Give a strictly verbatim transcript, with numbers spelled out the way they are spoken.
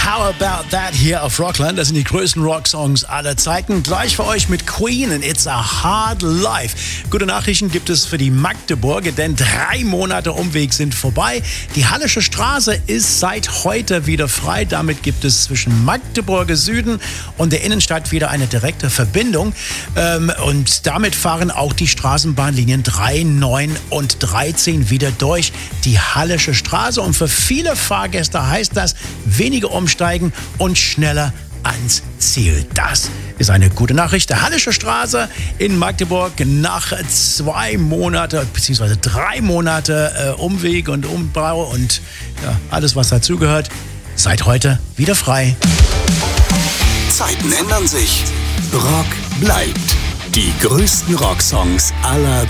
How about that hier auf Rockland? Das sind die größten Rocksongs aller Zeiten. Gleich für euch mit Queen and It's a Hard Life. Gute Nachrichten gibt es für die Magdeburger, denn drei Monate Umweg sind vorbei. Die Hallische Straße ist seit heute wieder frei. Damit gibt es zwischen Magdeburger Süden und der Innenstadt wieder eine direkte Verbindung. Ähm, und damit fahren auch die Straßenbahnlinien drei, neun und dreizehn wieder durch die Hallische Straße. Und für viele Fahrgäste heißt das weniger Umsteigen und schneller ans Ziel. Das ist eine gute Nachricht. Der Hallische Straße in Magdeburg nach zwei Monate bzw. drei Monate äh, Umweg und Umbau und ja, alles, was dazugehört, seit heute wieder frei. Zeiten ändern sich. Rock bleibt. Die größten Rocksongs aller